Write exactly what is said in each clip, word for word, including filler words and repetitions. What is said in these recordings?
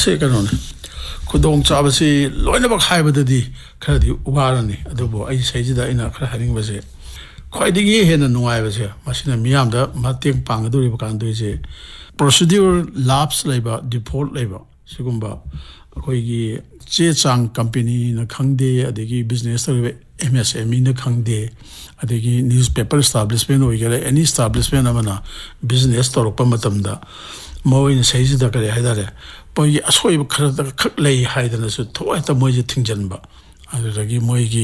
ꯃꯁꯤ ꯀꯩꯅꯣꯅꯤ ꯈꯨꯗꯣꯡ ꯆꯥꯕꯁꯤ ꯂꯣꯏꯅꯃꯛ ꯍꯥꯏꯕꯗꯗꯤ ꯈꯔꯗꯤ ꯋꯥꯔꯅꯤ ꯑꯗꯨꯕꯨ ꯑꯩ ꯁꯩꯁꯤꯗ ꯑꯩꯅ ꯈꯔ ꯍꯥꯏꯅꯤꯡꯕꯁꯦ ꯈ꯭ꯋꯥꯏꯗꯒꯤ ꯍꯦꯟꯅ ꯅꯨꯡꯉꯥꯏꯕꯁꯦ ꯃꯁꯤꯅ ꯃꯤꯌꯥꯝꯗ ꯃꯇꯦꯡ ꯄꯥꯡꯒꯗꯧꯔꯤꯕ ꯀꯥꯟꯗꯣꯏꯁꯦ ꯄ꯭ꯔꯣꯁꯤꯗ꯭ꯌꯨꯔ ꯂꯥꯞꯁ ꯂꯩꯕ ꯗꯤꯐꯣꯜꯠ ꯂꯩꯕ ꯁꯤꯒꯨꯝꯕ ꯑꯩꯈꯣꯏꯒꯤ ꯆꯦ ꯆꯥꯡ ꯀꯝꯄꯦꯅꯤꯅ ꯈꯪꯗꯦ ꯑꯗꯒꯤ ꯕꯤꯖꯤꯅꯦꯁ ꯇꯧꯔꯤꯕ ꯑꯦꯝ ꯑꯦꯁ ꯑꯦꯝ ꯏꯅ ꯈꯪꯗꯦ ꯑꯗꯒꯤ ꯅ꯭ꯌꯨꯁ ꯄꯦꯄꯔ ꯏꯁꯇꯥꯕ꯭ꯂꯤꯁꯃꯦꯟ ꯑꯣꯏꯒꯦꯔꯥ ꯑꯦꯅꯤ ꯏꯁꯇꯥꯕ꯭ꯂꯤꯁꯃꯦꯟ ꯑꯃꯅ ꯕꯤꯖꯤꯅꯦꯁ ꯇꯧꯔꯛꯄ ꯃꯇꯝꯗ ꯃꯣꯏꯅ ꯁꯩꯁꯤꯗ ꯀꯔꯤ ꯍꯥꯏꯇꯥꯔꯦ ꯃꯣꯏꯒꯤ ꯑꯁꯣꯏꯕ ꯈꯔꯗ ꯈꯛ ꯂꯩ ꯍꯥꯏꯗꯅꯁꯨ ꯊꯑꯣꯏꯇ ꯃꯣꯏꯁꯦ ꯊꯤꯡꯖꯤꯟꯕ ꯑꯗꯨꯗꯒꯤ ꯃꯣꯏꯒꯤ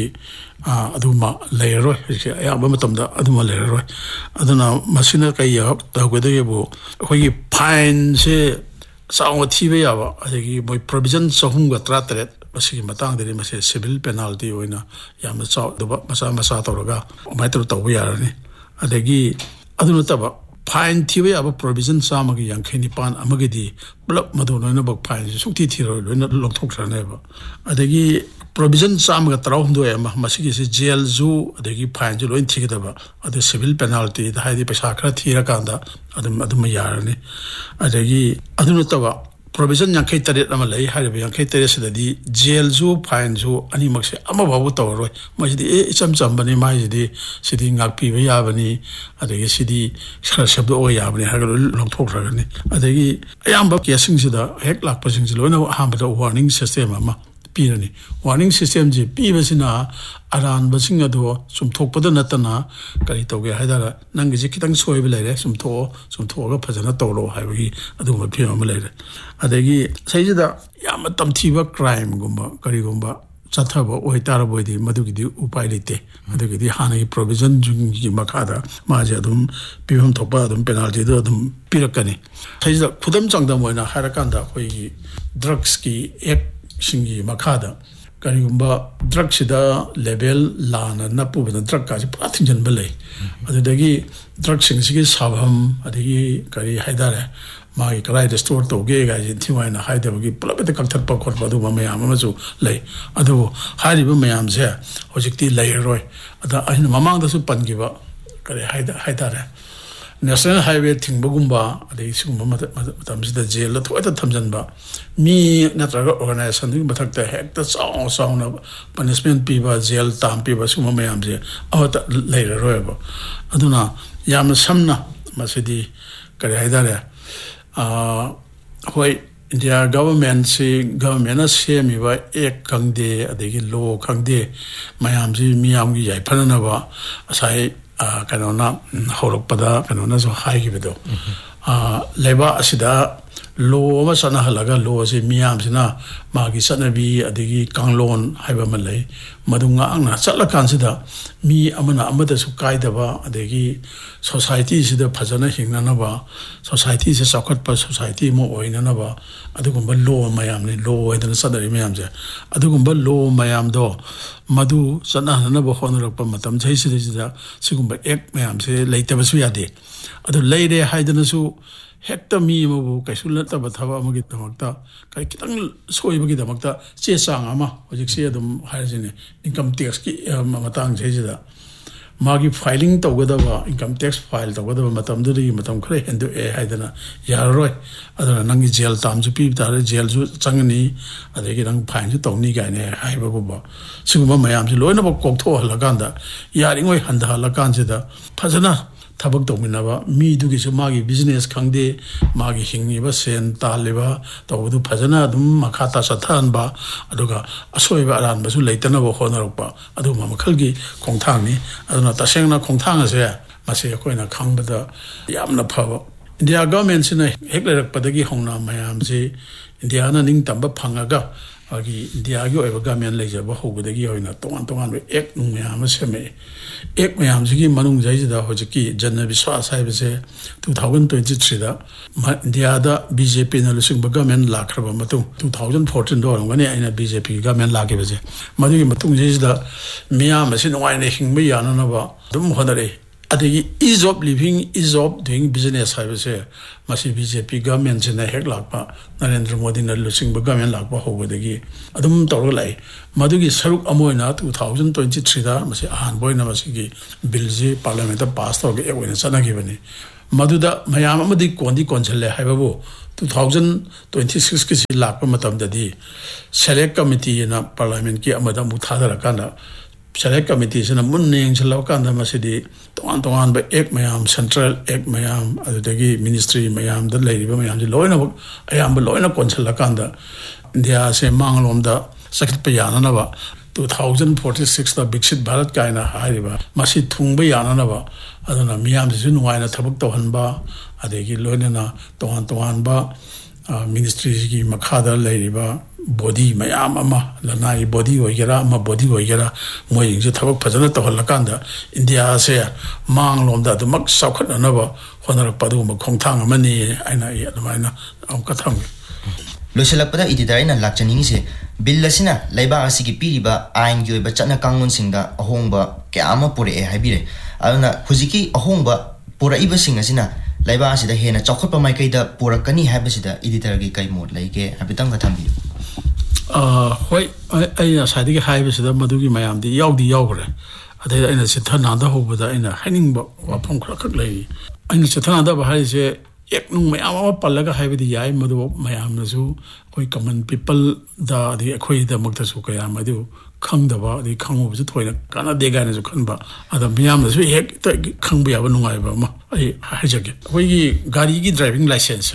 ꯑꯗꯨꯃ ꯂꯩꯔꯔꯣꯏ ꯍꯧꯖꯤꯛꯁꯦ ꯑꯌꯥꯝꯕ ꯃꯇꯝꯗ ꯑꯗꯨꯃ ꯂꯩꯔꯔꯣꯏ ꯑꯗꯨꯅ ꯃꯁꯤꯅ ꯀꯩ ꯇꯧꯒꯗꯒꯦꯕꯨ ꯑꯩꯈꯣꯏꯒꯤ ꯐꯥꯏꯟꯁꯦ ꯆꯥꯎꯅ ꯊꯤꯕ ꯌꯥꯕ ꯑꯗꯒꯤ ꯃꯣꯏ ꯄ꯭ꯔꯣꯚꯤꯖꯟ ꯆꯍꯨꯝꯒ ꯇꯔꯥꯇꯔꯦꯠ ꯃꯁꯤꯒꯤ ꯃꯇꯥꯡꯗꯗꯤ ꯃꯁꯤ ꯁꯤꯚꯤꯜ ꯄꯦꯅꯥꯜꯇꯤ ꯑꯣꯏꯅ ꯌꯥꯝꯅ ꯆꯥꯎꯗꯕ ꯃꯆꯥ ꯃꯆꯥ ꯇꯧꯔꯒ ꯑꯗꯨꯃꯥꯏꯅ ꯇꯧꯔ ꯇꯧꯕ ꯌꯥꯔꯅꯤ ꯑꯗꯒꯤ ꯑꯗꯨ ꯅꯠꯇꯕ ꯐꯥꯏꯟ ꯊꯤꯕ ꯌꯥꯕ ꯄ꯭ꯔꯣꯚꯤꯖꯟ ꯆꯥꯝꯃꯒ ꯌꯥꯡꯈꯩ ꯅꯤꯄꯥꯟ ꯑꯃꯒꯤꯗꯤ ꯄꯨꯂꯞ ꯃꯗꯨ ꯂꯣꯏꯅꯃꯛ ꯐꯥꯏꯟꯁꯤ ꯁꯨꯡꯊꯤ ꯊꯤꯔꯣꯏ ꯂꯣꯏꯅ ꯂꯧꯊꯣꯛꯈ꯭ꯔꯅꯦꯕ ꯑꯗꯒꯤ ꯄ꯭ꯔꯣꯚꯤꯖꯟ ꯆꯥꯝꯃꯒ ꯇꯔꯥꯍꯨꯝꯗꯣꯏ ꯑꯃ ꯃꯁꯤꯒꯤꯁꯤ ꯖꯦꯜꯁꯨ ꯑꯗꯒꯤ ꯐꯥꯏꯟꯁꯨ ꯂꯣꯏꯅ ꯊꯤꯒꯗꯕ ꯑꯗꯨ ꯁꯤꯚꯤꯜ ꯄꯦꯅꯥꯜꯇꯤꯗ ꯍꯥꯏꯗꯤ ꯄꯩꯁా ꯈꯔ ꯊꯤꯔꯀꯥꯟꯗ ꯑꯗꯨꯝ ꯑꯗꯨꯃ ꯌꯥꯔꯅꯤ ꯑꯗꯒꯤ ꯑꯗꯨ ꯅꯠꯇꯕ ꯄ꯭ꯔꯣꯚꯤꯖꯟ ꯌꯥꯡꯈꯩ ꯇꯔꯦꯠ ꯑꯃ ꯂꯩ ꯍꯥꯏꯔꯤꯕ ꯌꯥꯡꯈꯩ ꯇꯔꯦꯠꯁꯤꯗꯗꯤ ꯖꯦꯜꯁꯨ ꯐꯥꯏꯟꯁꯨ ꯑꯅꯤꯃꯛꯁꯦ ꯑꯃꯐꯥꯎꯕ ꯇꯧꯔꯔꯣꯏ ꯃꯁꯤꯗꯤ ꯑꯦ ꯏꯆꯝ ꯆꯝꯕꯅꯤ ꯃꯥꯏꯁꯤꯗꯤ ꯁꯤꯗꯤ ꯉꯥꯛꯄꯤꯕ ꯌꯥꯕꯅꯤ ꯑꯗꯒꯤ ꯁꯤꯗꯤ ꯈꯔ ꯁꯦꯝꯗꯣꯛꯑꯒ ꯌꯥꯕꯅꯤ ꯍꯥꯏꯔꯒ ꯂꯣꯏ ꯂꯧꯊꯣꯛꯈ꯭ꯔꯒꯅꯤ ꯑꯗꯒꯤ ꯑꯌꯥꯝꯕ ꯀꯦꯁꯁꯤꯡꯁꯤꯗ ꯍꯦꯛ ꯂꯥꯛꯄꯁꯤꯡꯁꯤ ꯂꯣꯏꯅꯃꯛ ꯑꯍꯥꯟꯕꯗ ꯋꯥꯔꯅꯤꯡ ꯁꯤꯁꯇꯦꯝ ꯑꯃ ꯄꯤꯔꯅꯤ ꯋꯥꯔꯅꯤꯡ ꯁꯤꯁꯇꯦꯝꯁꯤ ꯄꯤꯕꯁꯤꯅ ꯑꯔꯥꯟꯕꯁꯤꯡ ꯑꯗꯣ ꯆꯨꯝꯊꯣꯛꯄꯗ ꯅꯠꯇꯅ ꯀꯔꯤ ꯇꯧꯒꯦ ꯍꯥꯏꯇꯥꯔꯦ ꯅꯪꯒꯤꯁꯤꯈꯤꯇꯪ ꯁꯣꯏꯕ ꯂꯩꯔꯦ ꯆꯨꯝꯊꯣꯛꯑꯣ ꯆꯨꯝꯊꯣꯛꯑꯒ ꯐꯖꯅ ꯇꯧꯔꯣ ꯍꯥꯏꯕꯒꯤ ꯑꯗꯨꯒꯨꯝꯕ ꯐꯤꯕꯝ ꯑꯃ ꯂꯩꯔꯦ ꯑꯗꯒꯤ ꯁꯤꯁꯤꯗ ꯌꯥꯝꯅ ꯇꯝꯊꯤꯕ ꯀ꯭ꯔꯥꯏꯝꯒꯨꯝꯕ ꯀꯔꯤꯒꯨꯝꯕ ꯆꯠꯊꯕ ꯑꯣꯏꯇꯥꯔꯕꯣꯏꯗꯤ ꯃꯗꯨꯒꯤꯗꯤ ꯎꯄꯥꯏ ꯂꯩꯇꯦ ꯑꯗꯨꯒꯤꯗꯤ ꯍꯥꯟꯅꯒꯤ ꯄ꯭ꯔꯣꯚꯤꯖꯟꯁꯤꯡꯒꯤ ꯃꯈꯥꯗ ꯃꯥꯁꯦ ꯑꯗꯨꯝ ꯄꯤꯐꯝ ꯊꯣꯛꯄ ꯑꯗꯨꯝ ꯄꯦꯅꯥꯜꯇꯤꯗꯣ ꯑꯗꯨꯝ ꯄꯤꯔꯛꯀꯅꯤ ꯁꯤꯁꯤꯗ ꯈꯨꯗꯝ ꯆꯥꯡꯗꯝ ꯑꯣꯏꯅ ꯍꯥꯏꯔꯀꯥꯟꯗ ꯑꯩꯈꯣꯏꯒꯤ ꯗ꯭ꯔగ్ꯁꯀꯤ ꯑꯦꯛꯁꯤꯡꯒꯤ ꯃꯈꯥꯗ ꯀꯔꯤꯒꯨꯝꯕ ꯗ꯭ꯔꯒꯁꯤꯗ ꯂꯦꯕꯦꯜ ꯂꯥꯟꯅ ꯅꯞꯄꯨꯕꯗ ꯗ꯭ꯔꯒꯀꯥꯁꯦ ꯄꯨꯔꯥ ꯊꯤꯡꯖꯤꯟꯕ ꯂꯩ ꯑꯗꯨꯗꯒꯤ ꯗ꯭ꯔꯒꯁꯤꯡꯁꯤꯒꯤ ꯁꯥꯐꯝ ꯑꯗꯒꯤ ꯀꯔꯤ ꯍꯥꯏꯇꯥꯔꯦ ꯃꯥꯒꯤ ꯀꯗꯥꯏꯗ ꯁ꯭ꯇꯣꯔ ꯇꯧꯒꯦ ꯀꯥꯏꯁꯦ ꯊꯤꯋꯥꯏꯅ ꯍꯥꯏꯗꯕꯒꯤ ꯄꯨꯂꯞ ꯍꯦꯛꯇ ꯀꯛꯊꯠꯄ ꯈꯣꯠꯄ ꯑꯗꯨꯒꯨꯝꯕ ꯃꯌꯥꯝ ꯑꯃꯁꯨ ꯂꯩ ꯑꯗꯨꯕꯨ ꯍꯥꯏꯔꯤꯕ ꯃꯌꯥꯝꯁꯦ ꯍꯧꯖꯤꯛꯇꯤ ꯂꯩꯔꯔꯣꯏ ꯑꯗ ꯑꯩꯅ ꯃꯃꯥꯡꯗꯁꯨ ꯄꯟꯈꯤꯕ ꯀꯔꯤ ꯍꯥꯏꯇꯥꯔꯦ ꯅꯦꯁꯅꯦꯜ ꯍꯥꯏꯋꯦ ꯊꯤꯡꯕꯒꯨꯝꯕ ꯑꯗꯒꯤ ꯁꯤꯒꯨꯝꯕ ꯃꯇꯝꯁꯤꯗ ꯖꯦꯜꯗ ꯊꯑꯣꯏꯇ ꯊꯝꯖꯤꯟꯕ ꯃꯤ ꯅꯠꯇ꯭ꯔꯒ ꯑꯣꯔꯒꯅꯥꯏꯖꯦꯁꯟꯗꯨꯒꯤ ꯃꯊꯛꯇ ꯍꯦꯛꯇ ꯆꯥꯎꯅ ꯆꯥꯎꯅ ꯄꯅꯤꯁꯃꯦꯟ ꯄꯤꯕ ꯖꯦꯜ ꯇꯥꯝ ꯄꯤꯕ ꯁꯤꯒꯨꯝꯕ ꯃꯌꯥꯝꯁꯦ ꯑꯃꯠꯇ ꯂꯩꯔꯔꯣꯏꯕ ꯑꯗꯨꯅ ꯌꯥꯝꯅ ꯁꯝꯅ ꯃꯁꯤꯗꯤ ꯀꯔꯤ ꯍꯥꯏꯇꯥꯔꯦ ꯍꯣꯏ ꯏꯟꯗꯤꯌꯥ ꯒꯚꯔꯟꯃꯦꯟꯠꯁꯤ ꯒꯚꯔꯟꯃꯦꯟꯠꯅ ꯁꯦꯝꯃꯤꯕ ꯑꯦꯛ ꯈꯪꯗꯦ ꯑꯗꯒꯤ ꯂꯣ ꯈꯪꯗꯦ ꯃꯌꯥꯝꯁꯤ ꯃꯤꯌꯥꯝꯒꯤ ꯌꯥꯏꯐꯅꯅꯕ ꯉꯁꯥꯏ ꯀꯩꯅꯣꯅ ꯍꯧꯔꯛꯄꯗ ꯀꯩꯅꯣꯅꯁꯨ ꯍꯥꯏꯈꯤꯕꯗꯣ ꯂꯩꯕꯥꯛ ꯑꯁꯤꯗ ꯂꯣ ꯑꯃ ꯆꯠꯅꯍꯜꯂꯒ ꯂꯣ ꯑꯁꯤ ꯃꯤꯌꯥꯝꯁꯤꯅ ꯃꯥꯒꯤ ꯆꯠꯅꯕꯤ ꯑꯗꯒꯤ ꯀꯥꯡꯂꯣꯟ ꯍꯥꯏꯕ ꯑꯃ ꯂꯩ ꯃꯗꯨ ꯉꯥꯛꯅ ꯆꯠꯂꯀꯥꯟꯁꯤꯗ ꯃꯤ ꯑꯃꯅ ꯑꯃꯗꯁꯨ ꯀꯥꯏꯗꯕ ꯑꯗꯒꯤ ꯁꯣꯁꯥꯏꯇꯤꯁꯤꯗ ꯐꯖꯅ ꯍꯤꯡꯅꯅꯕ ꯁꯣꯁꯥꯏꯇꯤꯁꯦ ꯆꯥꯎꯈꯠꯄ ꯁꯣꯁꯥꯏꯇꯤ ꯑꯃ ꯑꯣꯏꯅꯅꯕ ꯑꯗꯨꯒꯨꯝꯕ ꯂꯣ ꯃꯌꯥꯝꯅꯤ ꯂꯣ ꯍꯥꯏꯗꯅ ꯆꯠꯅꯔꯤ ꯃꯌꯥꯝꯁꯦ ꯑꯗꯨꯒꯨꯝꯕ ꯂꯣ ꯃꯌꯥꯝꯗꯣ ꯃꯗꯨ ꯆꯠꯅꯍꯟꯅꯕ ꯍꯣꯠꯅꯔꯛꯄ ꯃꯇꯝ ꯆꯍꯤꯁꯤꯗꯩꯁꯤꯗ ꯁꯤꯒꯨꯝꯕ ꯑꯦꯛ ꯃꯌꯥꯝꯁꯦ ꯂꯩꯇꯕꯁꯨ ꯌꯥꯗꯦ ꯑꯗꯨ ꯂꯩꯔꯦ ꯍꯥꯏꯗꯅꯁꯨ ꯍꯦꯛꯇ ꯃꯤ ꯑꯃꯕꯨ ꯀꯩꯁꯨ ꯅꯠꯇꯕ ꯊꯕꯛ ꯑꯃꯒꯤꯗꯃꯛꯇ ꯀꯔꯤ ꯈꯤꯇꯪ ꯁꯣꯏꯕꯒꯤꯗꯃꯛꯇ ꯆꯦ ꯆꯥꯡ ꯑꯃ ꯍꯧꯖꯤꯛꯁꯦ ꯑꯗꯨꯝ ꯍꯥꯏꯔꯤꯁꯤꯅꯦ ꯏꯟꯀꯝ ꯇꯦꯛꯁꯀꯤ ꯃꯇꯥꯡꯁꯤꯗ ꯃꯥꯒꯤ ꯐꯥꯏꯂꯤꯡ ꯇꯧꯒꯗꯕ ꯏꯟꯀꯝ ꯇꯦꯛꯁ ꯐꯥꯏꯜ ꯇꯧꯒꯗꯕ ꯃꯇꯝꯗꯨꯗꯒꯤ ꯃꯇꯝ ꯈꯔ ꯍꯦꯟꯗꯣꯛꯑꯦ ꯍꯥꯏꯗꯅ ꯌꯥꯔꯔꯣꯏ ꯑꯗꯨꯅ ꯅꯪꯒꯤ ꯖꯦꯜ ꯇꯥꯝꯁꯨ ꯄꯤꯕ ꯇꯥꯔꯦ ꯖꯦꯜꯁꯨ ꯆꯪꯒꯅꯤ ꯑꯗꯒꯤ ꯅꯪ ꯐꯥꯏꯟꯁꯨ ꯇꯧꯅꯤ ꯀꯥꯏꯅ ꯍꯥꯏꯕꯒꯨꯝꯕ ꯁꯤꯒꯨꯝꯕ ꯃꯌꯥꯝꯁꯤ ꯂꯣꯏꯅꯃꯛ ꯀꯣꯛꯊꯣꯛꯍꯜꯂꯀꯥꯟꯗ ꯌꯥꯔꯤꯉꯩ ꯍꯟꯊꯍꯜꯂꯀꯥꯟꯁꯤꯗ ꯐꯖꯅ ꯊꯕꯛ ꯇꯧꯃꯤꯟꯅꯕ ꯃꯤꯗꯨꯒꯤꯁꯨ ꯃꯥꯒꯤ ꯕꯤꯖꯤꯅꯦꯁ ꯈꯪꯗꯦ ꯃꯥꯒꯤ ꯍꯤꯡꯉꯤꯕ ꯁꯦꯟ ꯇꯥꯜꯂꯤꯕ ꯇꯧꯕꯗꯨ ꯐꯖꯅ ꯑꯗꯨꯝ ꯃꯈꯥ ꯇꯥ ꯆꯠꯊꯍꯟꯕ ꯑꯗꯨꯒ ꯑꯁꯣꯏꯕ ꯑꯔꯥꯟꯕꯁꯨ ꯂꯩꯇꯅꯕ ꯍꯣꯠꯅꯔꯛꯄ ꯑꯗꯨꯒꯨꯝꯕ ꯃꯈꯜꯒꯤ ꯈꯣꯡꯊꯥꯡꯅꯤ ꯑꯗꯨꯅ ꯇꯁꯦꯡꯅ ꯈꯣꯡꯊꯥꯡ ꯑꯁꯦ ꯃꯁꯤ ꯑꯩꯈꯣꯏꯅ ꯈꯪꯕꯗ ꯌꯥꯝꯅ ꯐꯕ ꯏꯟꯗꯤꯌꯥ ꯒꯚꯔꯟꯃꯦꯟꯠꯁꯤꯅ ꯍꯦꯛ ꯂꯩꯔꯛꯄꯗꯒꯤ ꯍꯧꯅ ꯃꯌꯥꯝꯁꯤ ꯏꯟꯗꯤꯌꯥꯅ ꯅꯤꯡꯇꯝꯕ ꯐꯪꯉꯒ ꯃꯥꯒꯤ ꯏꯟꯗꯤꯌꯥꯒꯤ ꯑꯣꯏꯕ ꯒꯚꯔꯟꯃꯦꯟꯠ ꯂꯩꯖꯕ ꯍꯧꯕꯗꯒꯤ ꯑꯣꯏꯅ ꯇꯣꯉꯥꯟ ꯇꯣꯉꯥꯟꯕ ꯑꯦꯛ ꯅꯨꯡ ꯃꯌꯥꯝ ꯑꯃ ꯁꯦꯝꯃꯛꯑꯦ ꯑꯦꯛ ꯃꯌꯥꯝꯁꯤꯒꯤ ꯃꯅꯨꯡꯁꯤꯗ ꯍꯧꯖꯤꯛꯀꯤ ꯖꯟ ꯕꯤꯁ꯭ꯋꯥꯁ ꯍꯥꯏꯕꯁꯦ ꯇꯨ ꯊꯥꯎꯖꯟ ꯇ꯭ꯋꯦꯟꯇꯤ ꯊ꯭ꯔꯤꯗ ꯏꯟꯗꯤꯌꯥꯗ ꯕꯤ ꯖꯦ ꯄꯤꯅ ꯂꯨꯆꯤꯡꯕ ꯒꯚꯔꯟꯃꯦꯟꯠ ꯂꯥꯛꯈ꯭ꯔꯕ ꯃꯇꯨꯡ ꯇꯨ ꯊꯥꯎꯖꯟ ꯐꯣꯔꯇꯤꯟꯗ ꯑꯣꯏꯔꯝꯒꯅꯤ ꯑꯩꯅ ꯕꯤ ꯖꯦ ꯄꯤꯒꯤ ꯒꯚꯔꯟꯃꯦꯟꯠ ꯂꯥꯛꯈꯤꯕꯁꯦ ꯃꯗꯨꯒꯤ ꯃꯇꯨꯡꯁꯤꯗ ꯃꯤꯌꯥꯝ ꯑꯁꯤ ꯅꯨꯡꯉꯥꯏꯅ ꯍꯤꯡꯕ ꯌꯥꯅꯅꯕ ꯑꯗꯨꯝ ꯍꯣꯠꯅꯔꯛꯏ ꯑꯗꯒꯤ is of living is of ꯗꯨꯏꯡ business ꯍꯥꯏꯕꯁꯦ ꯃꯁꯤ ꯕꯤ ꯖꯦ ꯄꯤ ꯒꯚꯔꯟꯃꯦꯟꯠꯁꯤꯅ ꯍꯦꯛ ꯂꯥꯛꯄ ꯅꯔꯦꯟꯗ꯭ꯔ ꯃꯣꯗꯤꯅ ꯂꯨꯆꯤꯡꯕ ꯒꯚꯔꯟꯃꯦꯟꯠ ꯂꯥꯛꯄ ꯍꯧꯕꯗꯒꯤ ꯑꯗꯨꯝ ꯇꯧꯔꯒ ꯂꯥꯛꯏ ꯃꯗꯨꯒꯤ ꯁꯔꯨꯛ ꯑꯃ ꯑꯣꯏꯅ ꯇꯨ ꯊꯥꯎꯖꯟ ꯇ꯭ꯋꯦꯟꯇꯤ ꯊ꯭ꯔꯤꯗ ꯃꯁꯤ ꯑꯍꯥꯟꯕ ꯑꯣꯏꯅ ꯃꯁꯤꯒꯤ ꯕꯤꯜꯁꯤ ꯄꯥꯔꯂꯤꯌꯥꯃꯦꯟꯠꯇ ꯄꯥꯁ ꯇꯧꯔꯒ ꯑꯦꯛ ꯑꯣꯏꯅ ꯆꯠꯅꯈꯤꯕꯅꯤ Maduda mayam amadi kondi konselle haibabu two thousand twenty-six ki lakpa matamdadi select committee na parliament ki amada muthadara kana select committee sina munning chalaw kanda masidi tongan tongan ba ek mayam central ek mayam adagi ministry mayam da leiriba mayam ji loina ayam ba loina konsella kanda India se manglom da sakit payana na ba two thousand forty-six da Biksit Bharat kaina hariba masi thungba yana na ba aduna miyam se nuwaina thabak tawhanba adagi loina na tongan tongan ba ministry ki makhada leiriba body mayam ama lanai body oigera ama body oigera moi je thabak phajana tawhalakanda India se manglom da mak saukhat na ba honar padu ma khongthang amani aina ya maina am kathang Losalakpada ididari na lakchaningi se billasina laiba asigi piriba ain gi oiba chana kangun singda ahongba kya ama pure e haibire aduna hujiki ahongba pura iba singa sina laiba asida hena chokotpa mai kaida purakani haibasida editor gi kai mod laike habitang ka thambi uh hoi ai asadi gi haibasida madugi mayam di yaudi yaugre adai aina sithana da hobada aina hainingba wapam khrak khak lai aina sithana da ba haise ek nung mayam ama palaga haibidi yai madu mayam nasu koi common people da di khoi da makta su kaya madu khang da ba di khang bu thoina kana de ga na su khan ba ada mayam nasu ek ta khang bu ya ba nungai ba ma ai hajage koi gi gari gi driving license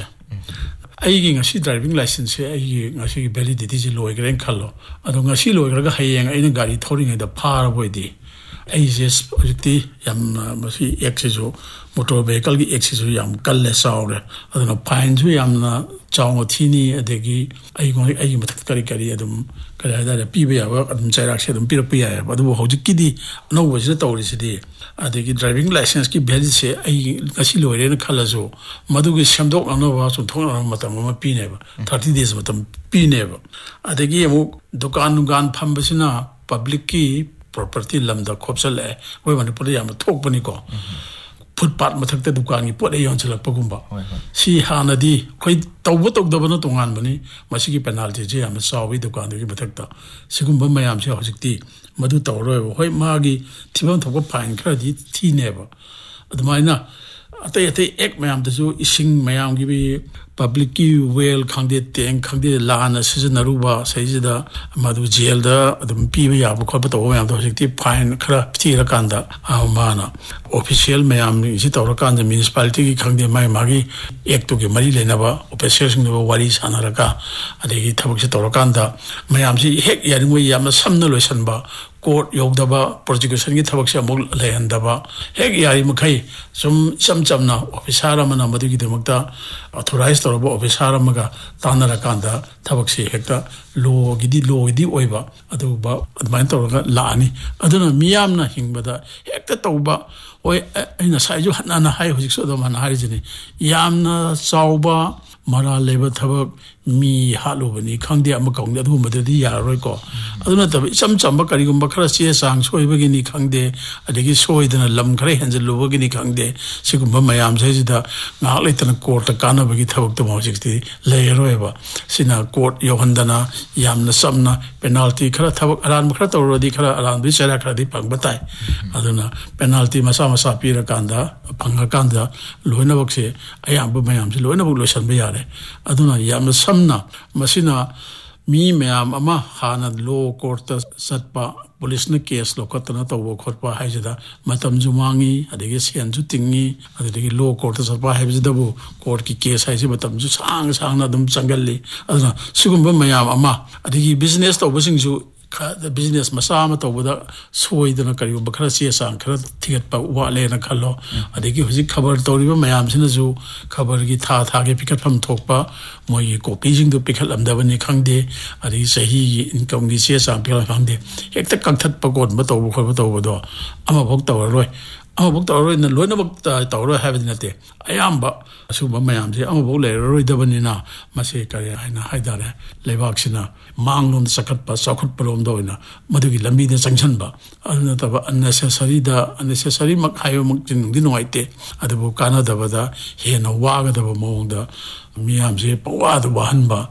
ai gi ngasi driving license ai gi ngasi validity ji loi gren khallo ado ngasi loi gra ga hayeng ai na gari thoring da phar boi di ai jes projecti yam masi exercise motor vehicle ki exercise yam kalle saure aduna fine ju yam na chaung thini adegi ai go ai mathak kari kari adum kala da pibe ya adum chairak se adum pir piya adu hojik ki di no wajna tawri sidi adegi driving license ki valid se ai kasi lore na khala jo madu ki shamdok na ba so thong matam ma pi ne ba thirty days matam pi ne ba adegi mu dukan dukan pham basina public ki property lamda khopsal e we manipur yam thok bani ko footpath mathakta dukan gi pot ayon chalak pagumba si hanadi khoi tawba tawdaba na tongan bani masigi penalty je yam sawi dukan gi mathakta sigumba mayam se hojikti madu tawroi hoi magi thibam thokba fine khadi thi neba admaina atai atai ek mayam dasu ising mayam gi bi public ki well khangde teng khangde lana sizanaruba saijida madu jail da adum piba ya ba khotba taw mayam da hojikti fine khara thira kanda amana official mayam ni si tawra kanda municipality ki khangde mai magi ek to ki mari lena ba official sing ba wari sanaraka adegi thabak si tawra kanda mayam si hek yaringoi yam samna loisan ba court yogdaba prosecution ki thabak se amul lehandaba hek yari makai sum sam chamna officer amana madu ki demakta authorized toroba officer amaga tanara kanda thabak se hekta law gidi law gidi oiba adu ba admain toroga laani aduna miyamna hingbada hekta tawba oi aina saiju hanana hai hojik so do man hari jini yamna sauba mara leba thabak mi halu bani khangde am kaung adu madadi yaroi ko aduna tab cham chamba kari gumba khara che sang soi bagi ni khangde adegi soi dana lam khare hanjal lu bagi ni khangde sigumba mayam saijida ngak leitana court ta kana bagi thabak to mojik ti leiroi ba sina court yohandana yamna samna penalty khara thabak aran khara tawrodi khara aran bi chara khara di pang batai aduna penalty masa masa pira kanda panga kanda loina bakse ayam ba mayam si loina buk losan ba yare aduna yamna samna masina mi mayam ama hana law court satpa police na case lokatana tawo khotpa haijada matam jumangi adegi sian ju tingi adegi law court satpa haijada bu court ki case haiji matam ju sang sang na dum changalli aduna sigumba mayam ama adegi business tawo sing ju the business masama tawda soidana kari bakhara se sang khara thigat pa wa le na khallo adegi huji khabar tawriba mayam sina ju khabar gi tha tha ge pikat pham thokpa moi copy jing du pikat amdabani khangde adegi sahi income gi se sang pikat phangde ekta kangthat pa gon ma tawbu khol tawbu do ama bok tawroi ama bok tawroi na loina bok tawroi habdi nate ayamba asuma mayam se ama bok le roi dabani na mase kare haina haidare lebak sina manglon sakat pa sakut palom doina madugi lambi de sanction ba anna taba unnecessary da unnecessary mak hayo mak jin din waite adabu kana da bada he na waga da mo da miyam se pawa da ban ba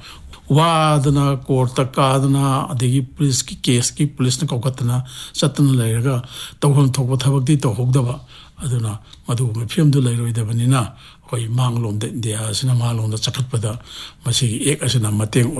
ꯋꯥꯗꯅ ꯀꯣꯔꯠꯇ ꯀꯥꯗꯅ ꯑꯗꯒꯤ ꯄꯨꯂꯤꯁꯀꯤ ꯀꯦꯁꯀꯤ ꯄꯨꯂꯤꯁꯅ ꯀꯧꯈꯠꯇꯅ ꯆꯠꯇꯅ ꯂꯩꯔꯒ ꯇꯧꯐꯝ ꯊꯣꯛꯄ ꯊꯕꯛꯇꯤ ꯇꯧꯍꯧꯗꯕ ꯑꯗꯨꯅ ꯃꯗꯨꯒꯨꯝꯕ ꯐꯤꯕꯝꯗꯨ ꯂꯩꯔꯣꯏꯗꯕꯅꯤꯅ ꯑꯩꯈꯣꯏ ꯃꯥꯡꯂꯣꯝꯗ ꯏꯟꯗꯤꯌꯥ ꯑꯁꯤꯅ ꯃꯥꯡꯂꯣꯝꯗ ꯆꯈꯠꯄꯗ ꯃꯁꯤꯒꯤ ꯑꯦꯛ ꯑꯁꯤꯅ ꯃꯇꯦꯡ